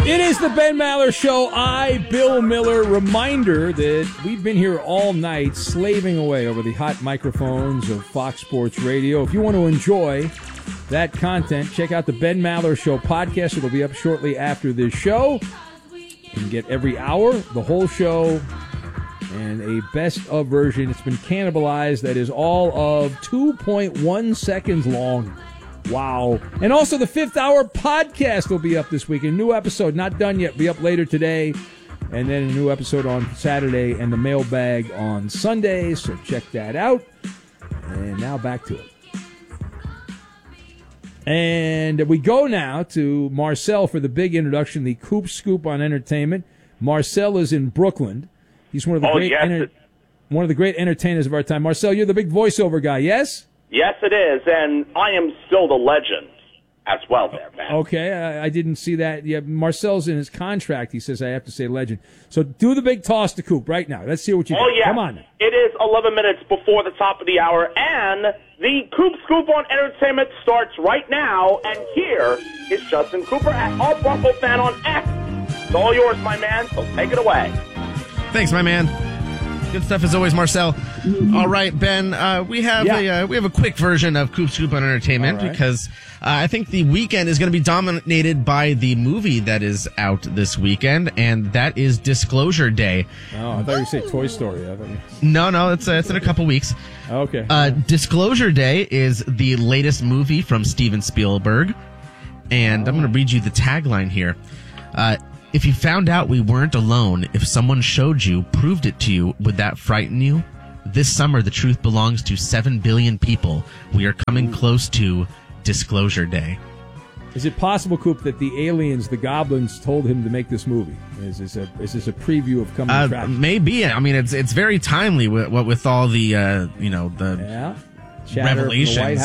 It is the Ben Maller Show. Bill Miller. Reminder that we've been here all night slaving away over the hot microphones of Fox Sports Radio. If you want to enjoy that content, check out the Ben Maller Show podcast. It'll be up shortly after this show. You can get every hour, the whole show, and a best-of version. It's been cannibalized. That is all of 2.1 seconds long. Wow. And also the Fifth Hour podcast will be up this week. A new episode, not done yet, be up later today. And then a new episode on Saturday and the mailbag on Sunday. So check that out. And now back to it. And we go now to Marcel for the big introduction, the Coop Scoop on entertainment. Marcel is in Brooklyn. He's one of the one of the great entertainers of our time. Marcel, you're the big voiceover guy, yes? Yes, it is, and I am still the legend as well there, man. Okay, I didn't see that. Yeah, Marcel's in his contract. He says I have to say legend. So do the big toss to Coop right now. Let's see what you do. Yeah. Come on. It is 11 minutes before the top of the hour, and the Coop Scoop on entertainment starts right now, and here is Justin Cooper at All Bronco Fan on X. It's all yours, my man, so take it away. Thanks, my man. Good stuff as always, Marcel. All right, Ben. We have a quick version of Coop Scoop on entertainment because I think the weekend is going to be dominated by the movie that is out this weekend, and that is Disclosure Day. Oh, I thought you said Toy Story. No, it's in a couple weeks. Okay. Disclosure Day is the latest movie from Steven Spielberg, and I'm going to read you the tagline here. If you found out we weren't alone, if someone showed you, proved it to you, would that frighten you? This summer, the truth belongs to 7 billion people. We are coming close to Disclosure Day. Is it possible, Coop, that the aliens, the goblins, told him to make this movie? Is this a preview of coming attractions? Maybe. I mean, it's very timely with all the revelations.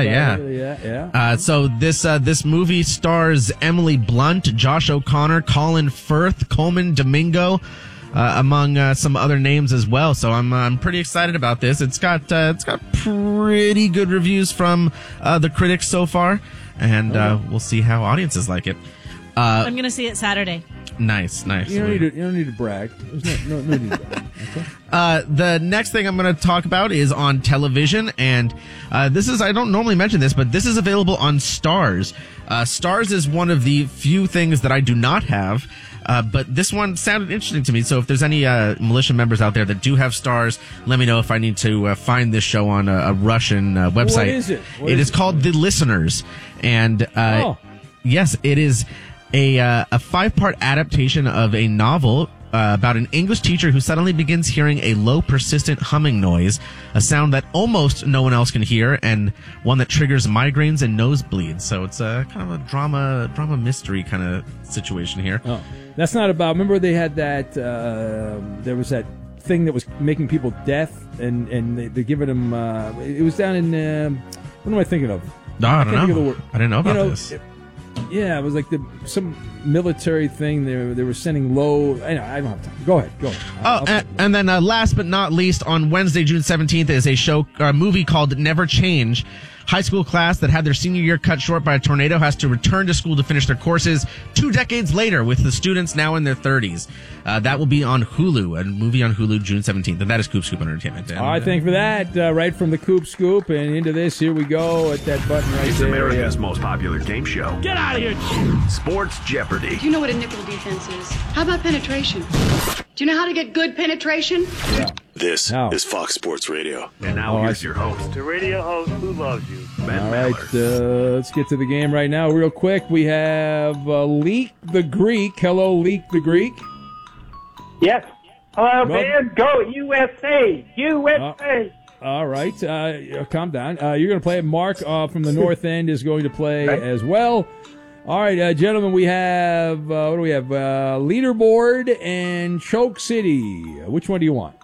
So this movie stars Emily Blunt, Josh O'Connor, Colin Firth, Coleman Domingo, among some other names as well. So I'm pretty excited about this. It's got pretty good reviews from the critics so far, and we'll see how audiences like it. I'm going to see it Saturday. Nice. You don't need to brag. There's no need to brag. Okay. The next thing I'm going to talk about is on television, and I don't normally mention this, but this is available on Starz. Starz is one of the few things that I do not have, but this one sounded interesting to me. So if there's any militia members out there that do have Starz, let me know if I need to find this show on a Russian website. What is it? It is called The Listeners, and yes, it is a 5-part adaptation of a novel about an English teacher who suddenly begins hearing a low, persistent humming noise, a sound that almost no one else can hear, and one that triggers migraines and nosebleeds. So it's a kind of a drama mystery kind of situation here. Oh, that's not about. Remember they had that. There was that thing that was making people deaf, and they're giving them. It was down in. What am I thinking of? No, I don't know. I didn't know about this. It was like some military thing. They were sending low. I don't have time. Go ahead. And then last but not least, on Wednesday, June 17th, is a movie called Never Change. High school class that had their senior year cut short by a tornado has to return to school to finish their courses 2 decades later, with the students now in their 30s. That will be on Hulu, a movie on Hulu, June 17th. And that is Coop Scoop on Entertainment. All right, thank you for that. Right from the Coop Scoop and into this, here we go at that button right it's there. America's most popular game show. Get out of here! Sports Jeopardy! Do you know what a nickel defense is? How about penetration? Do you know how to get good penetration? Yeah. This is Fox Sports Radio. And now here's your host. The radio host who loves you. Ben All Maller. right, let's get to the game right now real quick. We have Leak the Greek. Hello, Leak the Greek. Yes. Hello, man. Go USA. USA. All right. Calm down. You're going to play it. Mark from the North End is going to play as well. All right, gentlemen, we have, what do we have? Leaderboard and Choke City. Which one do you want?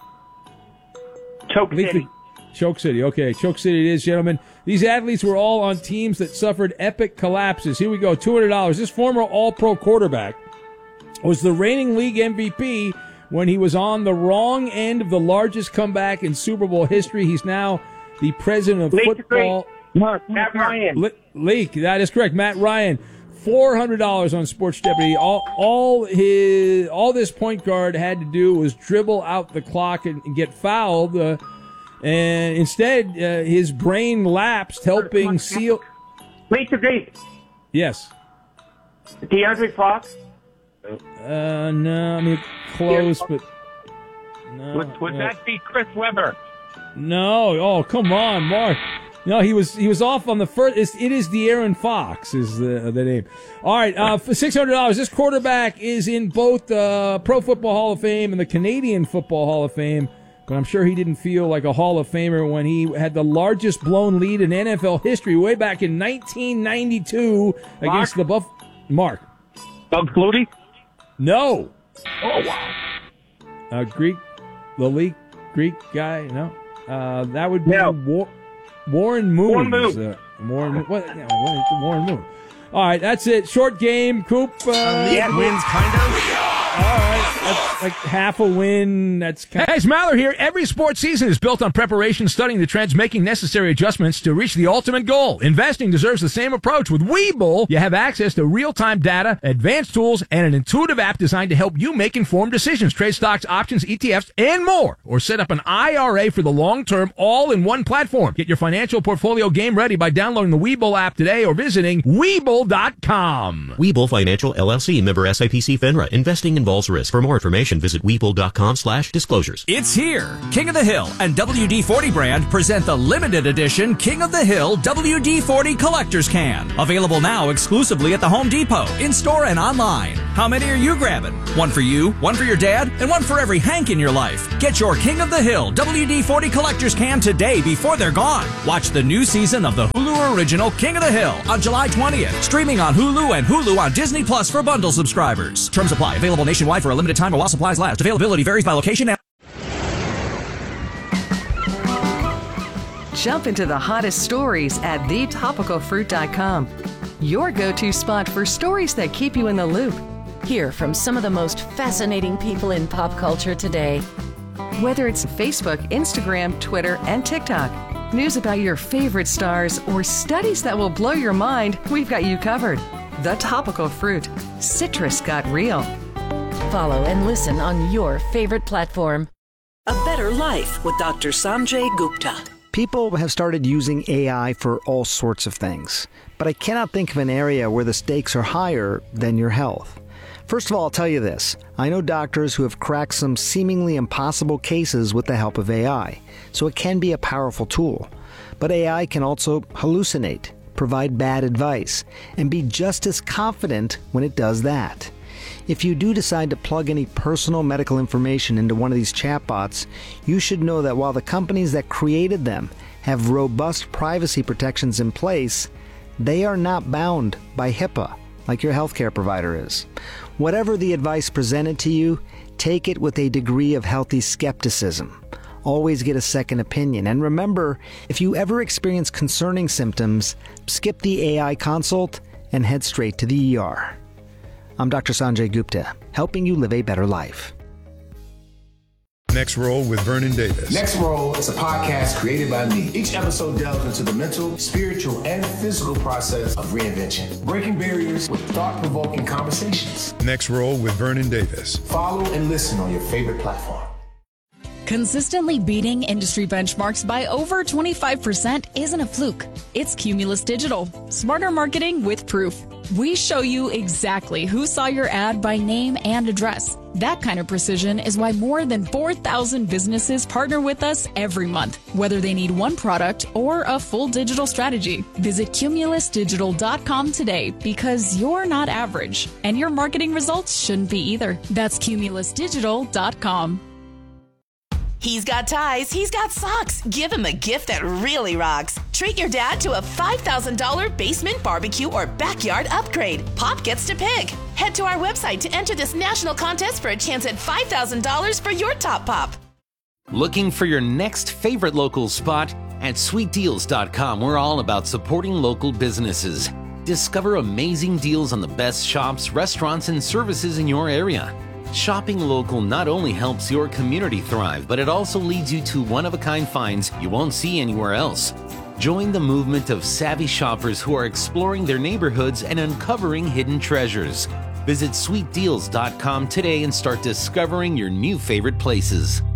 Choke City. Choke City. Okay, Choke City it is, gentlemen. These athletes were all on teams that suffered epic collapses. Here we go, $200. This former All-Pro quarterback was the reigning league MVP when he was on the wrong end of the largest comeback in Super Bowl history. He's now the president of football. Matt Ryan. Leak, that is correct. Matt Ryan. $400 on Sports Jeopardy. All this point guard had to do was dribble out the clock and get fouled, and instead his brain lapsed, helping seal. Lisa Grace. Yes. DeAndre Fox. No, I mean close, but no. Would that be Chris Webber? No. Oh, come on, Mark. No, he was off on the first. It is De'Aaron Fox is the name. All right, for $600. This quarterback is in both the Pro Football Hall of Fame and the Canadian Football Hall of Fame. But I'm sure he didn't feel like a Hall of Famer when he had the largest blown lead in NFL history way back in 1992 against the Mark. Doug Flutie? No. Oh, wow. Greek guy? No. That would be Warren Moon. Warren Moon. Warren Moon. All right, that's it. Short game. Coop. Wins, kind of. All right, that's like half a win. That's Hey, it's Maller here. Every sports season is built on preparation, studying the trends, making necessary adjustments to reach the ultimate goal. Investing deserves the same approach. With Webull, you have access to real-time data, advanced tools, and an intuitive app designed to help you make informed decisions. Trade stocks, options, ETFs, and more. Or set up an IRA for the long term, all in one platform. Get your financial portfolio game ready by downloading the Webull app today or visiting Webull.com. Webull Financial LLC, member SIPC FINRA. Investing involves risk. For more information, visit Webull.com/disclosures. It's here. King of the Hill and WD-40 brand present the limited edition King of the Hill WD-40 Collector's Can. Available now exclusively at the Home Depot, in-store and online. How many are you grabbing? One for you, one for your dad, and one for every Hank in your life. Get your King of the Hill WD-40 Collector's Can today before they're gone. Watch the new season of the Hulu original King of the Hill on July 20th. Streaming on Hulu and Hulu on Disney Plus for bundle subscribers. Terms apply. Available nationwide for a limited time while supplies last. Availability varies by location. Jump into the hottest stories at thetopicalfruit.com. Your go-to spot for stories that keep you in the loop. Hear from some of the most fascinating people in pop culture today. Whether it's Facebook, Instagram, Twitter, and TikTok, news about your favorite stars, or studies that will blow your mind, we've got you covered. The Topical Fruit. Citrus got real. Follow and listen on your favorite platform. A Better Life with Dr. Sanjay Gupta. People have started using AI for all sorts of things, but I cannot think of an area where the stakes are higher than your health. First of all, I'll tell you this. I know doctors who have cracked some seemingly impossible cases with the help of AI, so it can be a powerful tool. But AI can also hallucinate, provide bad advice, and be just as confident when it does that. If you do decide to plug any personal medical information into one of these chatbots, you should know that while the companies that created them have robust privacy protections in place, they are not bound by HIPAA like your healthcare provider is. Whatever the advice presented to you, take it with a degree of healthy skepticism. Always get a second opinion. And remember, if you ever experience concerning symptoms, skip the AI consult and head straight to the ER. I'm Dr. Sanjay Gupta, helping you live a better life. Next Roll with Vernon Davis. Next Roll is a podcast created by me. Each episode delves into the mental, spiritual, and physical process of reinvention, breaking barriers with thought-provoking conversations. Next Roll with Vernon Davis. Follow and listen on your favorite platform. Consistently beating industry benchmarks by over 25% isn't a fluke. It's Cumulus Digital. Smarter marketing with proof. We show you exactly who saw your ad by name and address. That kind of precision is why more than 4,000 businesses partner with us every month, whether they need one product or a full digital strategy. Visit cumulusdigital.com today because you're not average, and your marketing results shouldn't be either. That's cumulusdigital.com. He's got ties, he's got socks. Give him a gift that really rocks. Treat your dad to a $5,000 basement barbecue or backyard upgrade. Pop gets to pick. Head to our website to enter this national contest for a chance at $5,000 for your top pop. Looking for your next favorite local spot? At sweetdeals.com, we're all about supporting local businesses. Discover amazing deals on the best shops, restaurants, and services in your area. Shopping local not only helps your community thrive, but it also leads you to one-of-a-kind finds you won't see anywhere else. Join the movement of savvy shoppers who are exploring their neighborhoods and uncovering hidden treasures. Visit sweetdeals.com today and start discovering your new favorite places.